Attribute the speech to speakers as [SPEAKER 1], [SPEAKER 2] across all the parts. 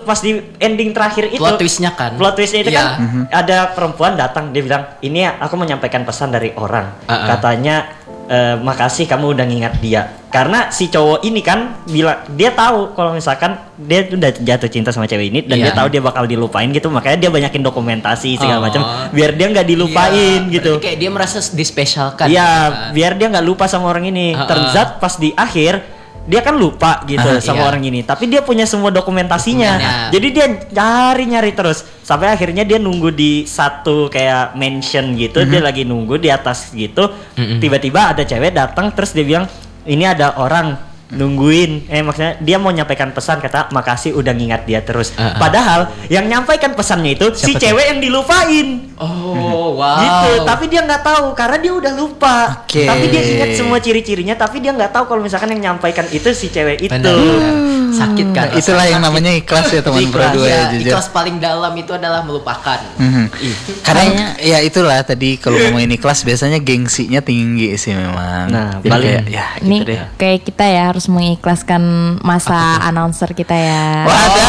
[SPEAKER 1] pas di ending terakhir itu
[SPEAKER 2] plot twistnya itu
[SPEAKER 1] kan ada perempuan datang, dia bilang ini aku menyampaikan pesan dari orang, katanya makasih kamu udah ngingat dia, karena si cowok ini kan bilang dia tahu kalau misalkan dia udah jatuh cinta sama cewek ini dan dia tahu dia bakal dilupain gitu, makanya dia banyakin dokumentasi segala macam biar dia nggak dilupain gitu.
[SPEAKER 2] Kayak dia merasa dispesialkan.
[SPEAKER 1] Iya, biar dia nggak lupa sama orang ini. Ternyata pas di akhir dia kan lupa gitu sama orang ini, tapi dia punya semua dokumentasinya. Jadi dia nyari terus sampai akhirnya dia nunggu di satu kayak mansion gitu. Dia lagi nunggu di atas gitu. Tiba-tiba ada cewek datang terus dia bilang ini ada orang nungguin, maksudnya dia mau nyampaikan pesan, kata makasih udah ngingat dia terus. Padahal yang nyampaikan pesannya itu si cewek yang dilupain.
[SPEAKER 2] Oh wow.
[SPEAKER 1] Gitu, tapi dia nggak tahu karena dia udah lupa. Tapi dia ingat semua ciri-cirinya, tapi dia nggak tahu kalau misalkan yang nyampaikan itu si cewek itu.
[SPEAKER 2] Sakit kan?
[SPEAKER 3] Itulah yang namanya ikhlas ya teman berdua ya, jujur.
[SPEAKER 2] Ikhlas paling dalam itu adalah melupakan.
[SPEAKER 3] Karena ya itulah tadi kalau ngomongin ikhlas biasanya gengsinya tinggi sih memang.
[SPEAKER 1] Nah,
[SPEAKER 3] balik ya
[SPEAKER 4] ini
[SPEAKER 3] gitu deh.
[SPEAKER 4] kayak kita ya harus mengikhlaskan masa announcer kita ya.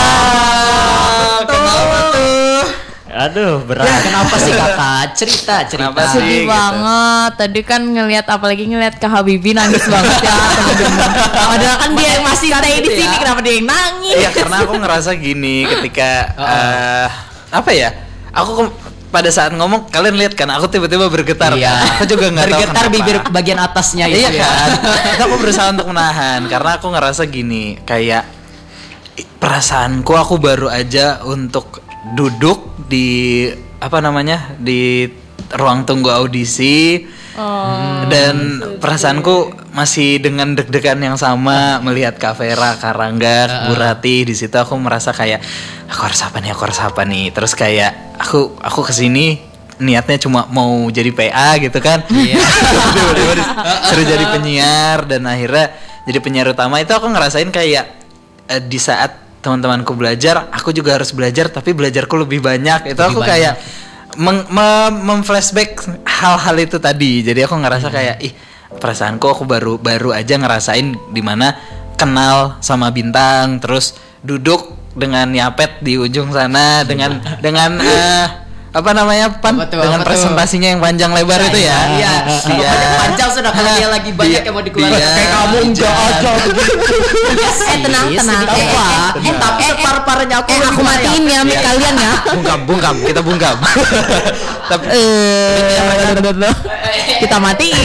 [SPEAKER 3] Waduh, kenapa tuh?
[SPEAKER 1] Aduh, berat.
[SPEAKER 2] Kenapa sih kakak? Cerita.
[SPEAKER 3] Kenapa sih?
[SPEAKER 4] Sedih
[SPEAKER 3] gitu.
[SPEAKER 4] banget. Tadi kan apalagi ngelihat Kak Habibie nangis banget ya. Padahal kan dia yang masih stay di sini, kenapa dia yang nangis?
[SPEAKER 3] Iya, karena aku ngerasa gini ketika apa ya? Aku pada saat ngomong kalian lihat kan aku tiba-tiba bergetar.
[SPEAKER 2] Iya.
[SPEAKER 3] Aku juga nggak tahu
[SPEAKER 2] bergetar
[SPEAKER 3] kenapa.
[SPEAKER 2] bibir bagian atasnya itu.
[SPEAKER 3] Iya kan. Itu aku berusaha untuk menahan karena aku ngerasa gini, kayak perasaanku aku baru aja untuk duduk di di ruang tunggu audisi. Dan perasaanku masih dengan deg-degan yang sama melihat Kak Vera, Kak Rangga, Bu Rati. Di situ aku merasa kayak aku harus apa nih. Terus kayak aku kesini niatnya cuma mau jadi PA gitu kan. Suruh jadi penyiar dan akhirnya jadi penyiar utama. Itu aku ngerasain kayak di saat teman-temanku belajar, aku juga harus belajar, tapi belajarku lebih banyak. Itu aku kayak memflashback hal-hal itu tadi. Jadi aku ngerasa kayak perasaanku aku baru aja ngerasain dimana kenal sama Bintang, terus duduk dengan Yapet di ujung sana dengan dengan presentasinya yang panjang lebar itu ya.
[SPEAKER 2] Iya. Panjang sudah kalau dia lagi banyak yang mau dikeluarkan.
[SPEAKER 1] Kayak kamu enggak aja begitu.
[SPEAKER 4] Tenang.
[SPEAKER 2] Tapi separparnya
[SPEAKER 4] Aku matiin ya mic kalian ya.
[SPEAKER 3] Bungkam, kita bungkam. Tapi
[SPEAKER 4] Kita matiin.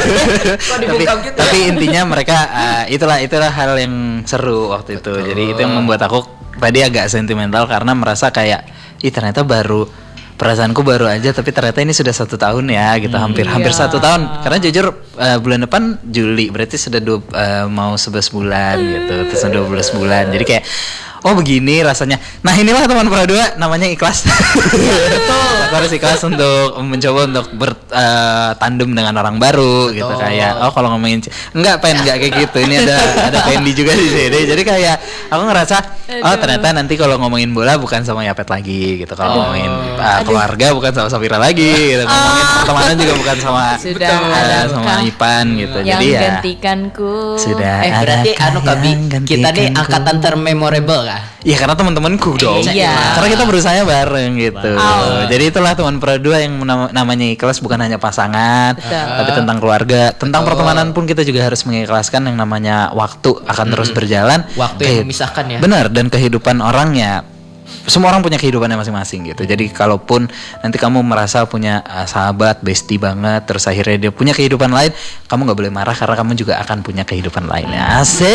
[SPEAKER 3] tapi intinya mereka itulah hal yang seru waktu itu. Jadi itu yang membuat aku tadi agak sentimental karena merasa kayak ternyata perasaanku baru aja, tapi ternyata ini sudah 1 tahun ya gitu, hampir 1 tahun. Karena jujur bulan depan Juli berarti sudah mau 11 bulan gitu, terus 12 bulan. Jadi kayak begini rasanya. Nah inilah teman Pradua namanya ikhlas. Betul. Aku harus ikhlas untuk mencoba untuk bertandem dengan orang baru. Betul. Gitu kayak kalau ngomongin enggak kayak gitu. Ini ada Pendi juga di sini. Jadi kayak aku ngerasa ternyata nanti kalau ngomongin bola bukan sama Yapet lagi gitu. Kalau ngomongin keluarga bukan sama Safira lagi gitu. Ngomongin pertemanan juga bukan sama sama Ipan gitu.
[SPEAKER 4] Yang
[SPEAKER 3] jadi ya
[SPEAKER 4] gantikanku.
[SPEAKER 3] Sudah
[SPEAKER 2] berarti Kabi kita nih angkatan termemorable kah?
[SPEAKER 3] Ya karena teman-temanku dong.
[SPEAKER 4] Iya.
[SPEAKER 3] Karena kita berusaha bareng gitu. Jadi itulah teman Pradua yang namanya ikhlas bukan hanya pasangan, tapi tentang keluarga, tentang pertemanan pun kita juga harus mengikhlaskan yang namanya waktu akan terus berjalan.
[SPEAKER 2] Waktu yang memisahkan ya.
[SPEAKER 3] Benar, dan kehidupan orangnya. Semua orang punya kehidupannya masing-masing gitu. Jadi kalaupun nanti kamu merasa punya sahabat, bestie banget, terus akhirnya dia punya kehidupan lain, kamu nggak boleh marah karena kamu juga akan punya kehidupan lainnya.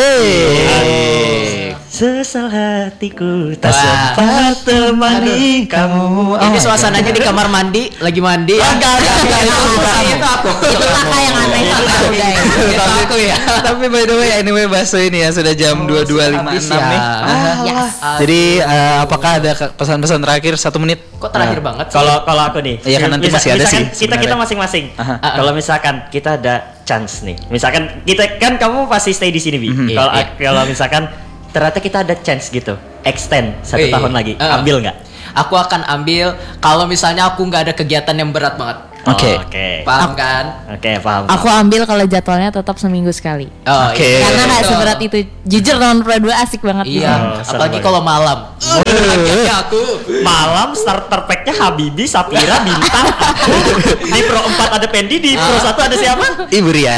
[SPEAKER 3] Asik.
[SPEAKER 1] Sesal hatiku tak sempat temani kamu.
[SPEAKER 2] Ini suasananya di kamar mandi, lagi mandi.
[SPEAKER 1] Enggak.
[SPEAKER 2] Itu aku.
[SPEAKER 4] Itulah yang aneh
[SPEAKER 2] Itu aku ya.
[SPEAKER 3] Tapi by the way, anyway Baso ini ya sudah jam 22.56 nih.
[SPEAKER 4] Yes.
[SPEAKER 3] Jadi apakah ada pesan-pesan terakhir 1 menit?
[SPEAKER 2] Kok terakhir banget sih?
[SPEAKER 1] Kalau aku nih,
[SPEAKER 3] Iya kan nanti masih ada sih
[SPEAKER 1] kita masing-masing. Kalau misalkan kita ada chance nih, misalkan kita kan kamu pasti stay di sini Bi. Kalau misalkan ternyata kita ada chance gitu, extend 1 tahun lagi, ambil nggak?
[SPEAKER 2] Aku akan ambil kalau misalnya aku nggak ada kegiatan yang berat banget.
[SPEAKER 3] Oke.
[SPEAKER 2] Paham kan?
[SPEAKER 1] Oke, paham.
[SPEAKER 4] Aku ambil kalau jadwalnya tetap seminggu sekali.
[SPEAKER 3] Oke.
[SPEAKER 4] Karena nggak seberat itu. Jujur teman Pro 2 asik banget.
[SPEAKER 2] Iya, apalagi kalau malam. Akhirnya aku
[SPEAKER 1] malam starter pack-nya Habibie, Sapira, Bintang. Di Pro 4 ada Pendi, di Pro 1 ada siapa?
[SPEAKER 3] Ibu Rian.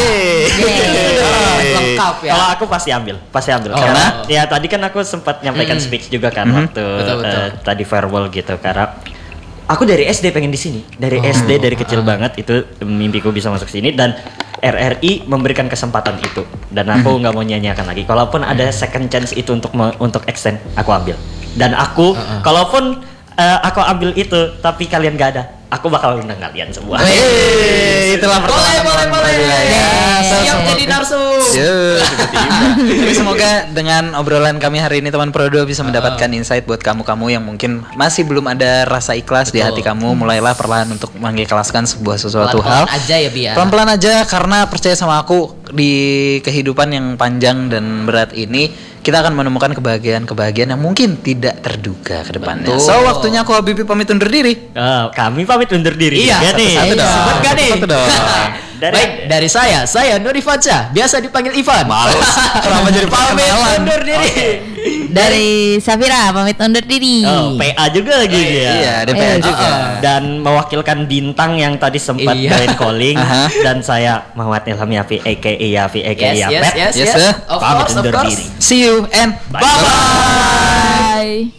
[SPEAKER 2] lengkap ya.
[SPEAKER 1] Kalau aku pasti ambil. Karena ya tadi kan aku sempat nyampaikan speech juga kan waktu tadi farewell gitu, karena aku dari SD pengen di sini. Dari SD dari kecil banget itu mimpiku bisa masuk sini, dan RRI memberikan kesempatan itu, dan aku nggak mau nyanyiakan lagi. Kalaupun ada second chance itu untuk extend, aku ambil. Dan aku kalaupun aku ambil itu tapi kalian nggak ada, aku bakal undang kalian semua.
[SPEAKER 3] Itulah
[SPEAKER 2] boleh. Siap jadi narsum.
[SPEAKER 3] Tapi semoga dengan obrolan kami hari ini teman Pro 2 bisa mendapatkan insight buat kamu-kamu yang mungkin masih belum ada rasa ikhlas di hati kamu. Mulailah perlahan untuk mengikhlaskan sesuatu hal.
[SPEAKER 2] Pelan-pelan aja ya, Bia.
[SPEAKER 3] Pelan-pelan aja, karena percaya sama aku, di kehidupan yang panjang dan berat ini kita akan menemukan kebahagiaan yang mungkin tidak terduga ke depannya.
[SPEAKER 2] Betul.
[SPEAKER 3] So, waktunya aku Habibie pamit undur diri.
[SPEAKER 1] Kami pamit undur diri.
[SPEAKER 2] Iya,
[SPEAKER 3] satu dong.
[SPEAKER 2] Sebut gak nih?
[SPEAKER 3] Satu dong.
[SPEAKER 2] Baik, dari saya Nuri Faca, biasa dipanggil Ivan.
[SPEAKER 3] Males. Kenapa jadi
[SPEAKER 2] pamit undur diri.
[SPEAKER 4] Dari Safira pamit undur diri.
[SPEAKER 1] PA juga lagi ya.
[SPEAKER 3] Iya, ada PA juga.
[SPEAKER 1] Dan mewakilkan Bintang yang tadi sempat join calling. Dan saya Muhammad Ilham Yafi aka Yafi aka Yapet.
[SPEAKER 2] Yes,
[SPEAKER 1] pamit undur
[SPEAKER 2] of course.
[SPEAKER 1] diri.
[SPEAKER 3] See you and
[SPEAKER 1] Bye.
[SPEAKER 4] Bye.